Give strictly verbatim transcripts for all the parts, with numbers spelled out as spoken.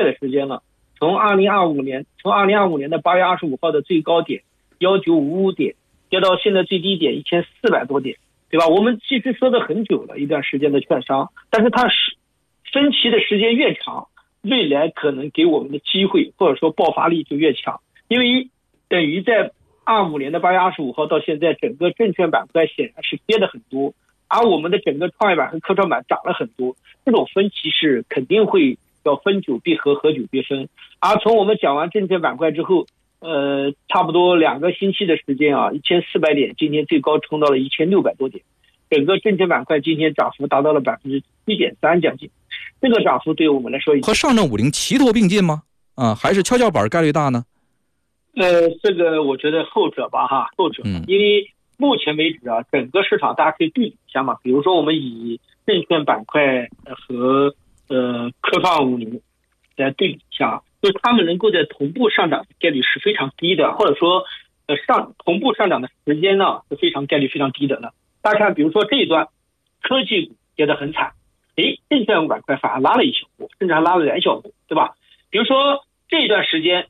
的时间了，从二零二五年，从二零二五年的八月二十五号的最高点幺九五五点，跌到现在最低点一千四百多点，对吧？我们其实说的很久了，一段时间的券商，但是它是分歧的时间越长，未来可能给我们的机会或者说爆发力就越强，因为等于在二五年的八月二十五号到现在，整个证券板块显然是跌的很多，而我们的整个创业板和科创板涨了很多，这种分歧是肯定会要分久必合，合久必分。而从我们讲完证券板块之后，呃，差不多两个星期的时间啊，一千四百点，今天最高冲到了一千六百多点，整个证券板块今天涨幅达到了百分之七点三将近，这个涨幅对我们来说和上证五零齐头并进吗？啊，还是跷跷板概率大呢？ 呃，这个我觉得后者吧，哈，后者， 嗯， 因为目前为止啊，整个市场大家可以对比一下嘛，比如说我们以证券板块和呃科创五零来对比一下，就是他们能够在同步上涨的概率是非常低的，或者说呃上同步上涨的时间呢是非常概率非常低的呢。大家看，比如说这一段科技股跌得很惨，诶，证券板块反而拉了一小波，甚至还拉了两小波，对吧？比如说这一段时间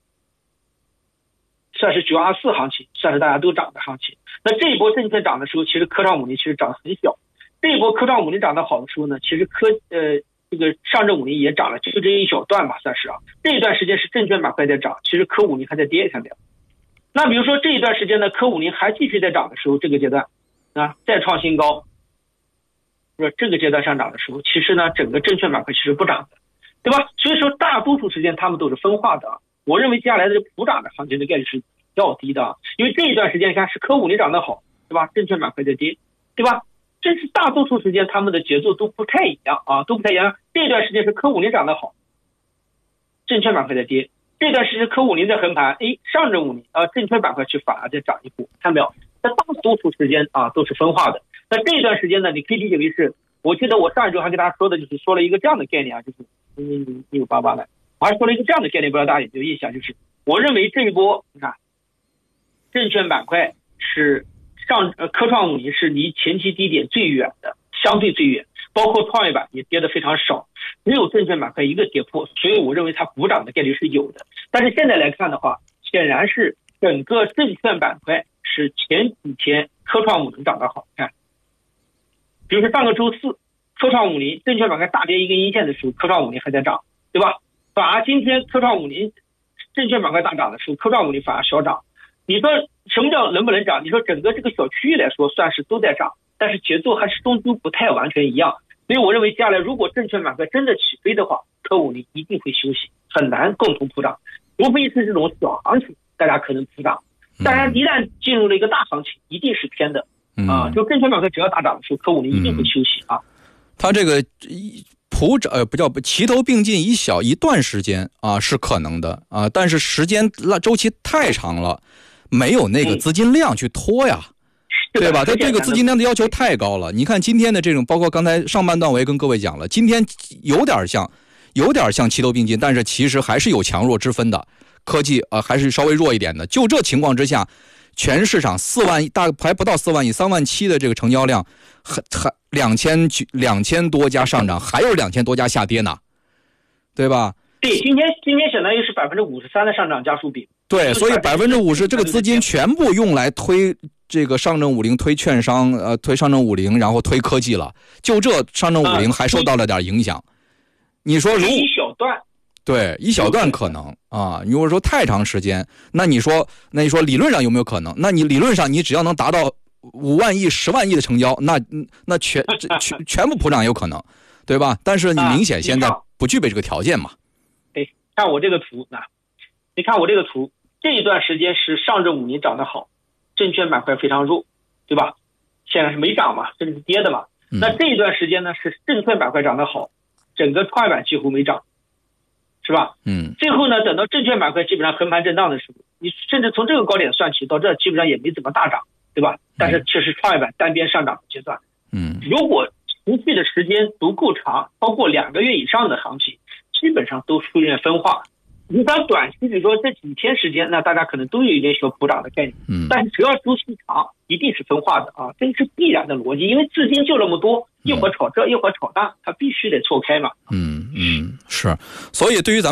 算是九二四行情，算是大家都涨的行情。那这一波证券涨的时候，其实科创五零其实涨得很小。这一波科创五零涨得好的时候呢，其实科呃这个上证五零也涨了，就这一小段吧，算是啊。这一段时间是证券板块在涨，其实科五零还在跌下面。那比如说这一段时间呢，科五零还继续在涨的时候，这个阶段啊再创新高，说这个阶段上涨的时候，其实呢整个证券板块其实不涨的，对吧？所以说大多数时间他们都是分化的。我认为接下来的普涨的行情的概率是较低的，因为这一段时间你看是科五零涨得好，对吧？证券板块在跌，对吧？这是大多数时间他们的节奏都不太一样啊，都不太一样。这段时间是科五零涨得好，证券板块在跌；这段时间科五零在横盘，哎，上证五零啊，证券板块去反而在涨一波，看到没有？那大多数时间啊都是分化的。那这段时间呢，你可以理解为是，我记得我上一周还跟大家说的就是说了一个这样的概念啊，就是嗯一五八八的。我还说了一个这样的概念，不知道大家有没有印象，就是我认为这一波你看证券板块是上呃科创五零是离前期低点最远的，相对最远，包括创业板也跌得非常少，只有证券板块一个跌破，所以我认为它补涨的概率是有的。但是现在来看的话，显然是整个证券板块是前几天科创五零涨得好看，比如说上个周四科创五零证券板块大跌一根阴线的时候，科创五零还在涨，对吧？反而今天科创五零证券板块大涨的时候，科创五零反而小涨。你说什么叫能不能涨？你说整个这个小区域来说算是都在涨，但是节奏还是终究不太完全一样。所以我认为接下来如果证券板块真的起飞的话，科五零一定会休息，很难共同普涨，除非是这种小行情大家可能普涨，当然一旦进入了一个大行情一定是偏的啊。就证券板块只要大涨的时候，科五零一定会休息啊。 它这个普涨呃不叫齐头并进一小一段时间啊是可能的啊，但是时间周期太长了，没有那个资金量去拖呀，嗯、对吧？它这个资金量的要求太高了。你看今天的这种，包括刚才上半段我也跟各位讲了，今天有点像有点像齐头并进，但是其实还是有强弱之分的。科技呃还是稍微弱一点的。就这情况之下，全市场四万亿大还不到四万亿，三万七的这个成交量，还还两千两千多家上涨，还有两千多家下跌呢，对吧？ 对，今天今天相当于是百分之五十三的上涨家数比。 对，所以百分之五十这个资金全部用来推这个上证五零，推券商，呃，推上证五零，然后推科技了。就这上证五零还受到了点影响。你说如一小段。 对，一小段可能啊。你如果说太长时间，那你说，那你说理论上有没有可能？那你理论上你只要能达到五万亿、十万亿的成交，那那全全全部普涨有可能，对吧？但是你明显现在不具备这个条件嘛。 哎，看我这个图啊，你看我这个图，这一段时间是上证五零涨得好，证券板块非常弱，对吧？显然是没涨嘛，甚至是跌的嘛。 嗯、 那这一段时间呢，是证券板块涨得好，整个创业板几乎没涨。是吧？ 嗯， 最后呢，等到证券板块基本上横盘震荡的时候，你甚至从这个高点算起，到这基本上也没怎么大涨，对吧？但是这是创业板单边上涨的阶段。 嗯， 如果持续的时间足够长，超过两个月以上的行情，基本上都出现分化。你当短期，比如说这几天时间，那大家可能都有一点小普涨的概念。 嗯， 但是只要周期长，一定是分化的啊，这是必然的逻辑，因为资金就那么多，一会儿炒这，一会儿炒那，它必须得错开嘛。 嗯嗯，是，所以对于咱们。